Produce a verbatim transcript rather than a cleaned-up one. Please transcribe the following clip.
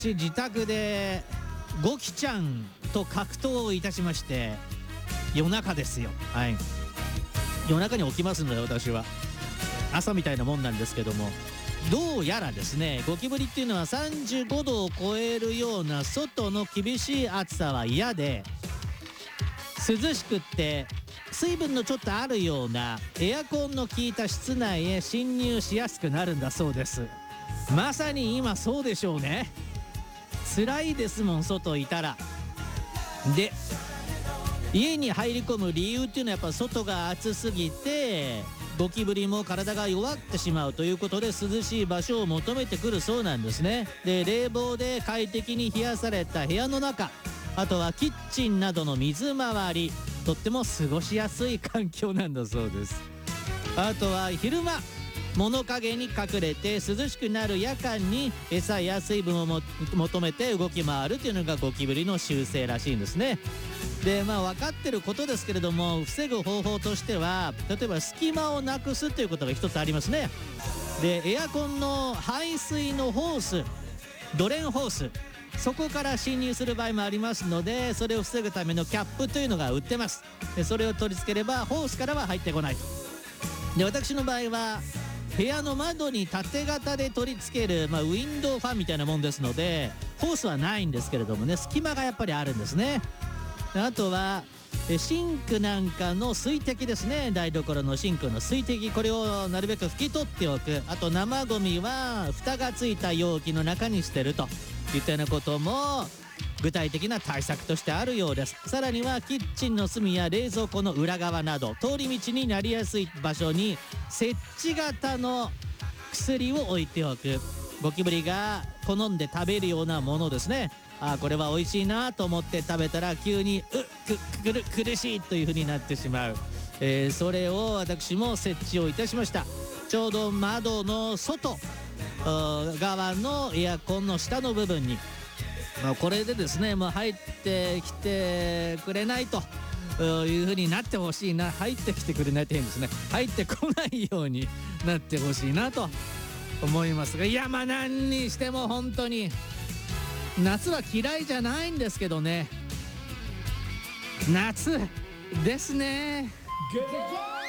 自宅でゴキちゃんと格闘をいたしまして、夜中ですよ。はい、夜中に起きますので、私は朝みたいなもんなんですけども、どうやらですね、ゴキブリっていうのはさんじゅうごどを超えるような外の厳しい暑さは嫌で、涼しくって水分のちょっとあるようなエアコンの効いた室内へ侵入しやすくなるんだそうです。まさに今そうでしょうね。辛いですもん、外いたら。で、家に入り込む理由っていうのはやっぱ外が暑すぎてゴキブリも体が弱ってしまうということで、涼しい場所を求めてくるそうなんですね。で、冷房で快適に冷やされた部屋の中、あとはキッチンなどの水回り、とっても過ごしやすい環境なんだそうです。あとは昼間物陰に隠れて涼しくなる夜間に餌や水分をも求めて動き回るというのがゴキブリの習性らしいんですね。で、まあ分かってることですけれども、防ぐ方法としては、例えば隙間をなくすということが一つありますね。で、エアコンの排水のホース、ドレンホース、そこから侵入する場合もありますので、それを防ぐためのキャップというのが売ってます。で、それを取り付ければホースからは入ってこないと。で、私の場合は部屋の窓に縦型で取り付ける、まあ、ウィンドウファンみたいなもんですので、ホースはないんですけれどもね、隙間がやっぱりあるんですね。あとはシンクなんかの水滴ですね。台所のシンクの水滴、これをなるべく拭き取っておく。あと生ゴミは蓋がついた容器の中に捨てるといったようなことも具体的な対策としてあるようです。さらにはキッチンの隅や冷蔵庫の裏側など通り道になりやすい場所に設置型の薬を置いておく。ゴキブリが好んで食べるようなものですね。あ、これは美味しいなと思って食べたら急にうっくくる苦しいという風になってしまう、えー、それを私も設置をいたしました。ちょうど窓の外側のエアコンの下の部分に、まあ、これでですね、もう入ってきてくれないという風になってほしいな。入ってきてくれないって変ですね。入ってこないようになってほしいなと思いますが、いや、まあ何にしても本当に夏は嫌いじゃないんですけどね、夏ですね。